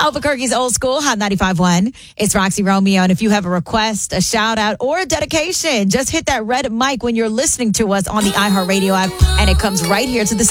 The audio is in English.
Albuquerque's Old School, Hot 95.1. It's Roxy Romeo. And if you have a request, a shout out, or a dedication, just hit that red mic when you're listening to us on the iHeartRadio app, and it comes right here to the